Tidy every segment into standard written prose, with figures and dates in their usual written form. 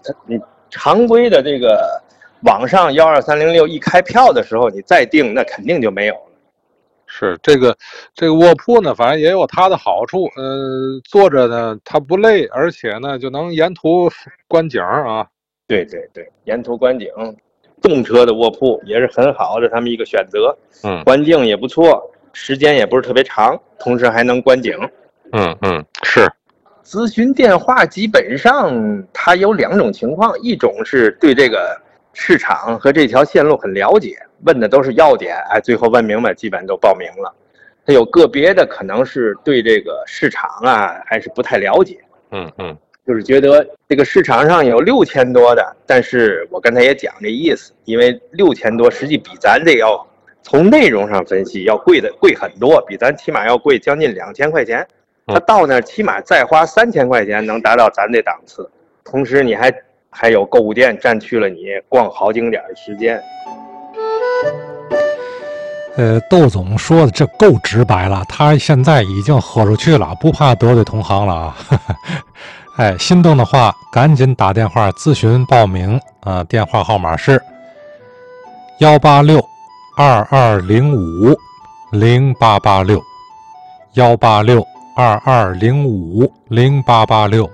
你常规的这个网上12306一开票的时候，你再订那肯定就没有了。 是这个卧铺呢，反正也有它的好处。坐着呢它不累，而且呢就能沿途观景啊。 对，沿途观景，动车的卧铺也是很好的他们一个选择。环境也不错，时间也不是特别长，同时还能观景。 是。 咨询电话基本上它有2种情况，一种是对这个市场和这条线路很了解，问的都是要点，最后问明白基本都报名了。它有个别的可能是对这个市场还是不太了解。就是觉得这个市场上有6000多的，但是我刚才也讲这意思，因为6000多实际比咱这要从内容上分析要贵很多，比咱起码要贵将近2000块钱。他到那儿起码再花3000块钱能达到咱这档次，同时你还有购物店占据了你逛好景点的时间。 窦总说的这够直白了，他现在已经豁出去了，不怕得罪同行了啊。心动的话赶紧打电话咨询报名啊，电话号码是186-2205-0886 186-2205-0886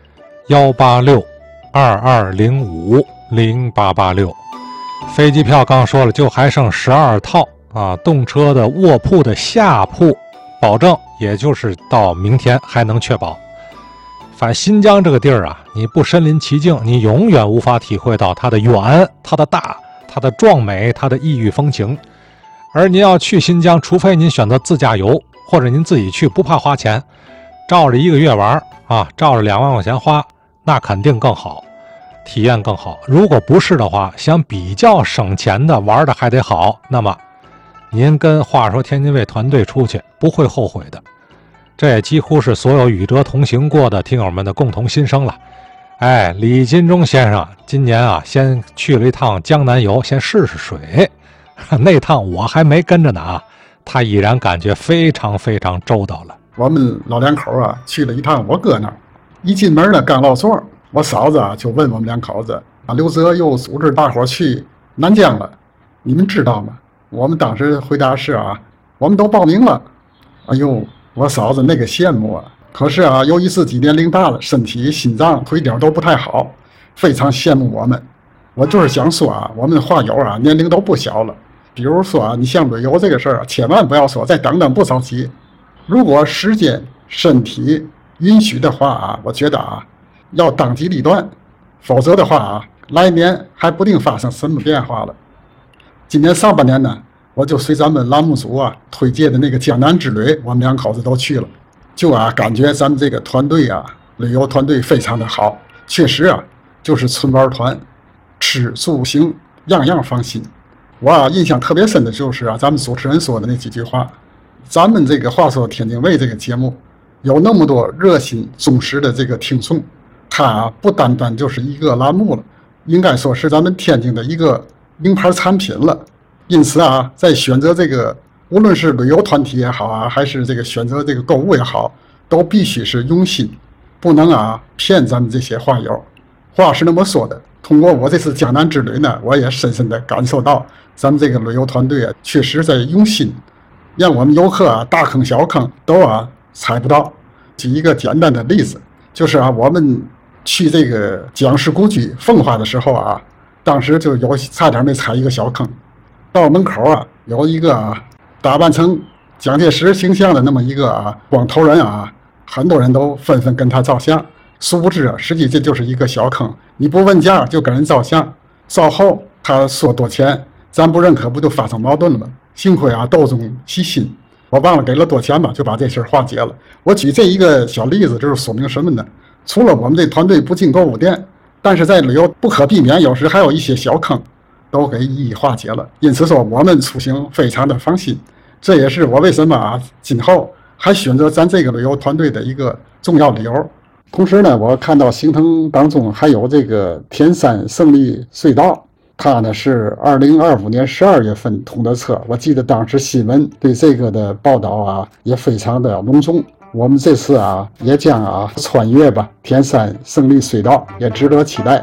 186-2205-0886。飞机票刚说了，就还剩12套啊，动车的卧铺的下铺保证也就是到明天还能确保。反正新疆这个地儿啊，你不身临其境，你永远无法体会到它的远、它的大、它的壮美、它的异域风情。而您要去新疆，除非您选择自驾游，或者您自己去不怕花钱，照着1个月玩啊，照着2万块钱花，那肯定更好，体验更好。如果不是的话，想比较省钱的玩的还得好，那么您跟话说天津卫团队出去不会后悔的。这也几乎是所有与哲同行过的听友们的共同心声了。李金忠先生今年先去了一趟江南游，先试试水。那趟我还没跟着呢他依然感觉非常非常周到了。 我们老两口去了一趟我哥那儿，一进门呢刚落座，我嫂子就问我们两口子刘泽又组织大伙去南疆了，你们知道吗？我们当时回答是我们都报名了。哎呦，我嫂子那个羡慕可是由于自己年龄大了，身体心脏腿脚都不太好，非常羡慕我们。我就是想说我们话友年龄都不小了，比如说你像旅游这个事儿千万不要说再等等不着急，如果时间身体允许的话我觉得要当机立断，否则的话来年还不定发生什么变化了。今年上半年呢，我就随咱们栏目组推荐的那个江南之旅，我们两口子都去了，就感觉咱们这个团队旅游团队非常的好，确实就是纯玩团，吃住行样样放心。我印象特别深的就是咱们主持人说的那几句话。咱们这个话说天津卫这个节目有那么多热心忠实的这个听众，它不单单就是一个栏目了，应该说是咱们天津的一个名牌产品了。因此在选择这个无论是旅游团体也好还是这个选择这个购物也好，都必须是用心，不能骗咱们这些话友。话是那么说的，通过我这次江南之旅呢，我也深深的感受到咱们这个旅游团队确实在用心，让我们游客大坑小坑都踩不到。举一个简单的例子，就是我们去这个蒋氏故居奉化的时候当时就差点没踩一个小坑。到门口有一个打扮成蒋介石形象的那么一个光头人很多人都纷纷跟他照相，殊不知实际这就是一个小坑，你不问价就跟人照相，照后他说多钱咱不认可，不就发生矛盾了吗？幸亏窦总细心，我忘了给了多钱吧，就把这事化解了。我举这一个小例子就是说明什么呢？除了我们这团队不进购物店，但是在旅游不可避免有时还有一些小坑都给一一化解了，因此说我们出行非常的放心。这也是我为什么今后还选择咱这个旅游团队的一个重要理由。同时呢，我看到行程当中还有这个天山胜利隧道，它呢是2025年12月份通的车，我记得当时新闻对这个的报道也非常的隆重。我们这次也将穿越吧天山胜利隧道，也值得期待。